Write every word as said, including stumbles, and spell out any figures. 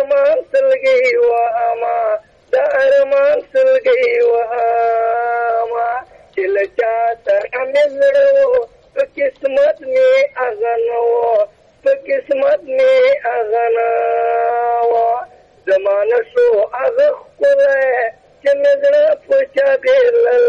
ارمان سلګي وهما د ارمان سلګي وهما چې له چا سره مې زړه و په قسمت مې هغه نه و په قسمت مې هغه نه و زمانه شو هغه ښکلی چې مې زړه په چا بېلل